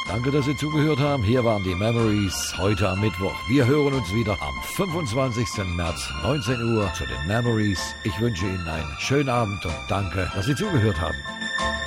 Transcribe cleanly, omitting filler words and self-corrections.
Danke, dass Sie zugehört haben. Hier waren die Memories heute am Mittwoch. Wir hören uns wieder am 25. März, 19 Uhr zu den Memories. Ich wünsche Ihnen einen schönen Abend und danke, dass Sie zugehört haben.